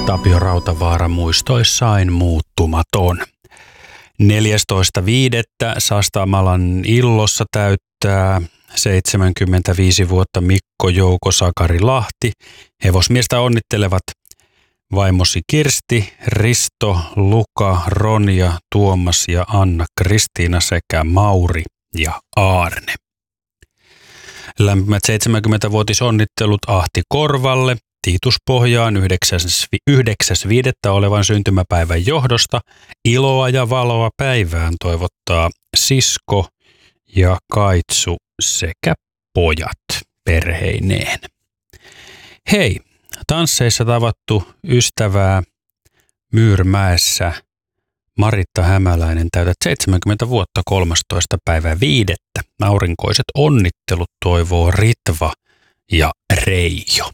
Tapio Rautavaara muistoissaan muuttumaton. 14.5. Sastamalan Illossa täyttää 75 vuotta Mikko Jouko Sakari Lahti. Hevosmiestä onnittelevat vaimosi Kirsti, Risto, Luka, Ronja, Tuomas ja Anna-Kristiina sekä Mauri ja Aarne. Lämpimät 70-vuotisonnittelut Ahti Korvalle Tiituspohjaan 9.5. olevan syntymäpäivän johdosta. Iloa ja valoa päivään toivottaa sisko ja kaitsu sekä pojat perheineen. Hei, tansseissa tavattu ystävää Myyrmäessä Maritta Hämäläinen täytät 70 vuotta 13.5. Aurinkoiset onnittelut toivoo Ritva ja Reijo.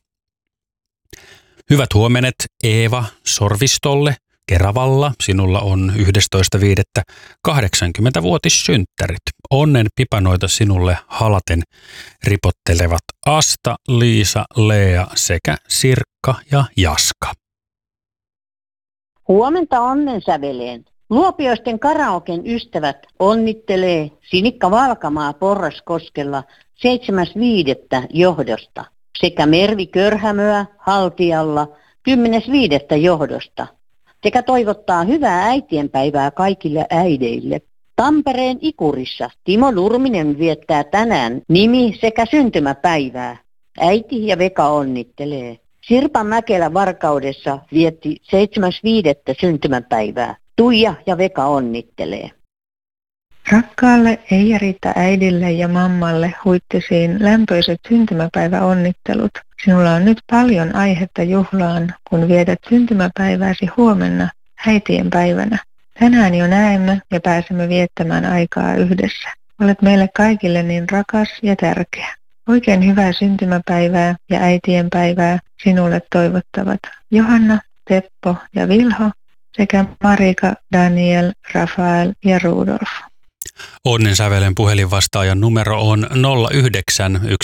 Hyvät huomenet Eeva Sorvistolle Keravalla. Sinulla on 11.5. 80-vuotissynttärit. Onnen pipanoita sinulle halaten ripottelevat Asta, Liisa, Lea sekä Sirkka ja Jaska. Huomenta onnensäveleen. Luopioisten karaoken ystävät onnittelee Sinikka Valkamaa Porraskoskella 7.5. johdosta sekä Mervi Körhämöä Haltialla 10.5. johdosta sekä toivottaa hyvää äitienpäivää kaikille äideille. Tampereen Ikurissa Timo Nurminen viettää tänään nimi- sekä syntymäpäivää. Äiti ja Veka onnittelee. Sirpa Mäkelä Varkaudessa vietti 7.5. syntymäpäivää. Tuija ja Veka onnittelee. Rakkaalle Eija-Riitta äidille ja mammalle huittisiin lämpöiset syntymäpäiväonnittelut. Sinulla on nyt paljon aihetta juhlaan, kun vietät syntymäpäivääsi huomenna äitien päivänä. Tänään jo näemme ja pääsemme viettämään aikaa yhdessä. Olet meille kaikille niin rakas ja tärkeä. Oikein hyvää syntymäpäivää ja äitien päivää sinulle toivottavat Johanna, Teppo ja Vilho sekä Marika, Daniel, Rafael ja Rudolf. Onnensävelen puhelinvastaajan numero on 09